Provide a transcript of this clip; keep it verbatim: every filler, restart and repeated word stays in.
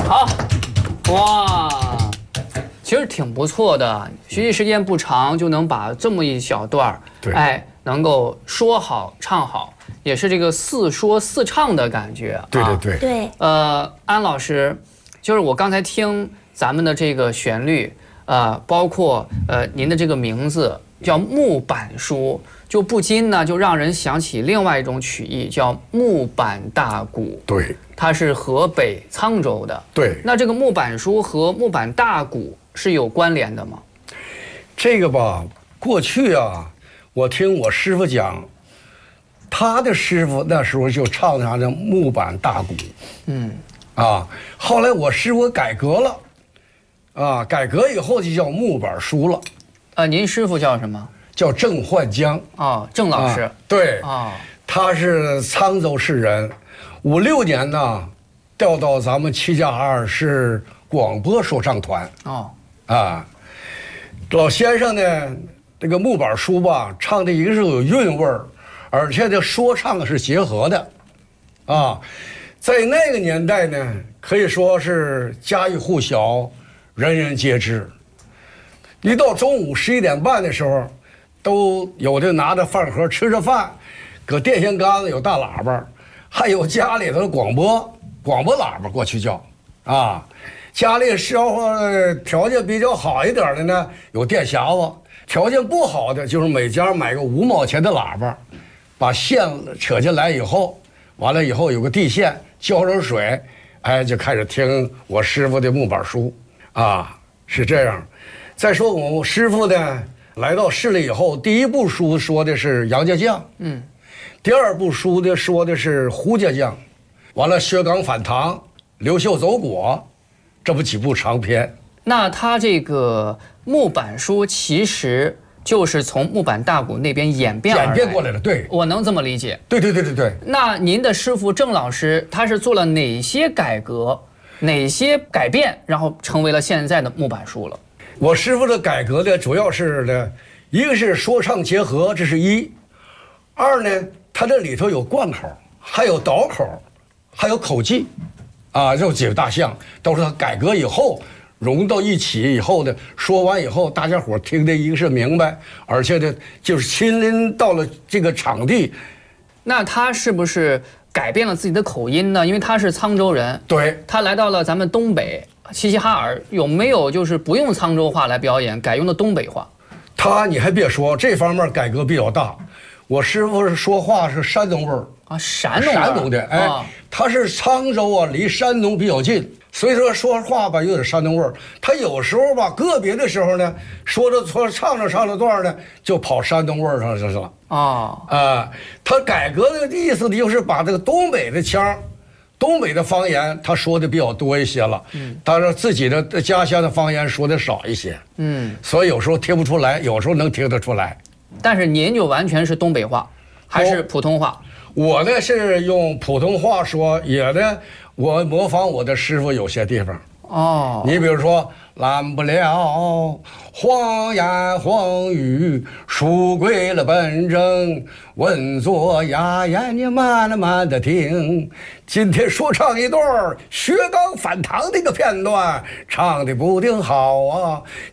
好，哇，其实挺不错的，学习时间不长就能把这么一小段儿，哎，能够说好唱好，也是这个似说似唱的感觉。 对对对对。 呃，安老师，就是我刚才听咱们的这个旋律，呃，包括呃您的这个名字叫木板书，就不禁呢就让人想起另外一种曲艺，叫木板大鼓。 对， 它是河北沧州的。 对， 那这个木板书和木板大鼓是有关联的吗？ 这个吧，过去啊，我听我师傅讲，他的师傅那时候就唱上这木板大鼓。嗯，啊，后来我师傅改革了，啊，改革以后就叫木板书了。 呃，您师傅叫什么？ 叫郑焕江。 哦，郑老师。 啊、对。 哦， 他是沧州市人，五六年呢，调到咱们七加二市广播说唱团。 哦。 啊，老先生呢，这个木板书吧，唱的一个是有韵味儿，而且这说唱是结合的，啊，在那个年代呢，可以说是家喻户晓，人人皆知。一到中午十一点半的时候，都有的拿着饭盒吃着饭，搁电线杆子有大喇叭，还有家里头的广播广播喇叭过去叫，啊。家里生活条件比较好一点的呢，有电匣子；条件不好的，就是每家买个五毛钱的喇叭，把线扯进来以后，完了以后有个地线，浇上水，哎，就开始听我师傅的木板书，啊，是这样。再说我师傅呢，来到市里以后，第一部书说的是杨家将，嗯，第二部书的说的是胡家将，完了薛刚反唐，刘秀走果。这不几部长篇。 那他这个木板书其实就是从木板大鼓那边演变而来演变过来的，对， 我能这么理解。 对对对对对。 那您的师傅郑老师，他是做了哪些改革，哪些改变，然后成为了现在的木板书了？ 我师傅的改革呢，主要是呢，一个是说唱结合，这是一；二呢，它这里头有贯口，还有倒口，还有口技。啊，这几个大项都是他改革以后融到一起以后的，说完以后，大家伙听的一个是明白，而且呢，就是亲临到了这个场地。 那他是不是改变了自己的口音呢？因为他是沧州人， 对， 他来到了咱们东北齐齐哈尔，有没有就是不用沧州话来表演，改用的东北话？ 他你还别说，这方面改革比较大。我师傅是说话是山东味儿啊，山东山东的，哎，啊、他是沧州啊，离山东比较近，所以说说话吧有点山东味儿。他有时候吧，个别的时候呢，说着说唱着唱着段呢，就跑山东味儿上去了。啊啊，他改革的意思呢，就是把这个东北的腔，东北的方言，他说的比较多一些了。嗯，当然自己的家乡的方言说的少一些。嗯，所以有时候听不出来，有时候能听得出来。 但是您就完全是东北话，还是普通话？ 我呢是用普通话说，也呢我模仿我的师傅有些地方。哦，你比如说，拦不了黄言黄语，书归了本正，稳坐哑言，你慢了慢的听。今天说唱一段薛刚反唐的一个片段，唱的不定好啊。